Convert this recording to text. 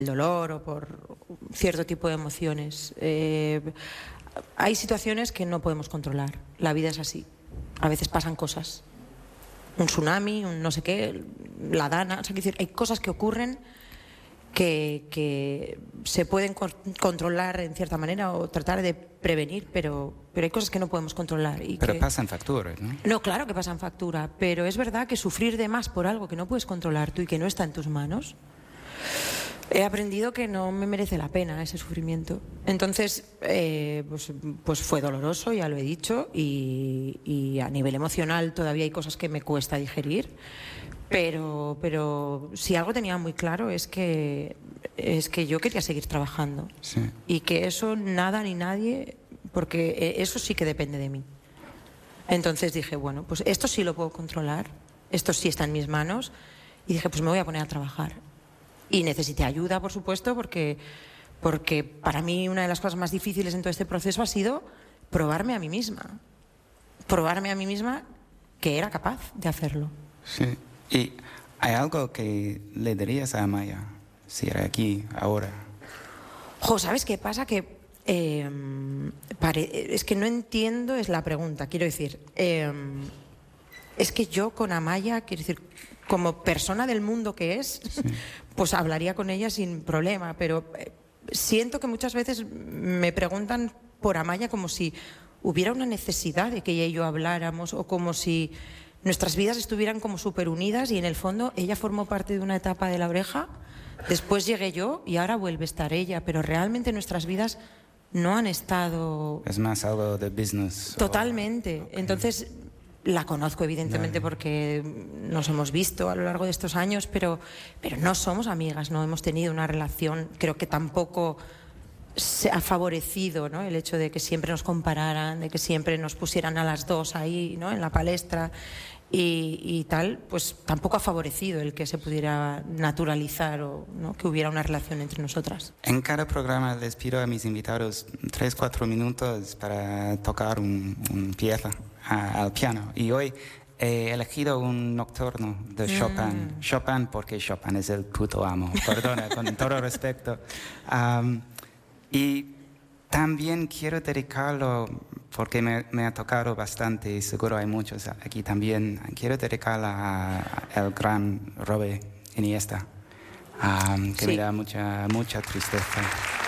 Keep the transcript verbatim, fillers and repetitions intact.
dolor o por cierto tipo de emociones. Eh, hay situaciones que no podemos controlar. La vida es así. A veces pasan cosas. Un tsunami, un no sé qué, la dana. O sea, quiero decir, hay cosas que ocurren que, que se pueden co- controlar en cierta manera o tratar de prevenir, pero, pero hay cosas que no podemos controlar. Y Pero que... pasan facturas, ¿no? No, claro que pasan factura, pero es verdad que sufrir de más por algo que no puedes controlar tú y que no está en tus manos, he aprendido que no me merece la pena ese sufrimiento. Entonces, eh, pues, pues fue doloroso, ya lo he dicho, y, y a nivel emocional todavía hay cosas que me cuesta digerir, pero, pero si algo tenía muy claro es que, es que yo quería seguir trabajando. Sí. Y que eso nada ni nadie, porque eso sí que depende de mí. Entonces dije, bueno, pues esto sí lo puedo controlar, esto sí está en mis manos, y dije, pues me voy a poner a trabajar. Y necesité ayuda, por supuesto, porque, porque para mí una de las cosas más difíciles en todo este proceso ha sido probarme a mí misma. Probarme a mí misma que era capaz de hacerlo. Sí. ¿Y hay algo que le dirías a Amaya si era aquí, ahora? Jo, ¿sabes qué pasa? Que eh, pare- es que no entiendo, es la pregunta, quiero decir. Eh, es que yo con Amaya, quiero decir, como persona del mundo que es, Sí. pues hablaría con ella sin problema, pero eh, siento que muchas veces me preguntan por Amaya como si hubiera una necesidad de que ella y yo habláramos, o como si nuestras vidas estuvieran como súper unidas y en el fondo ella formó parte de una etapa de La Oreja, después llegué yo y ahora vuelve a estar ella, pero realmente nuestras vidas no han estado... Es más algo de business. Totalmente. O... Okay. Entonces, la conozco evidentemente Vale. porque nos hemos visto a lo largo de estos años, pero, pero no somos amigas, no hemos tenido una relación, creo que tampoco se ha favorecido, ¿no?, el hecho de que siempre nos compararan, de que siempre nos pusieran a las dos ahí, ¿no?, en la palestra y, y tal, pues tampoco ha favorecido el que se pudiera naturalizar o, ¿no?, que hubiera una relación entre nosotras. En cada programa les pido a mis invitados tres, cuatro minutos para tocar un, un pieza a, al piano. Y hoy he elegido un nocturno de Chopin. Mm. Chopin porque Chopin es el puto amo. Perdona, con todo respeto. Um, y también quiero dedicarlo, porque me, me ha tocado bastante, y seguro hay muchos aquí también, quiero dedicarlo al gran Robert Iniesta, um, que sí. me da mucha, mucha tristeza.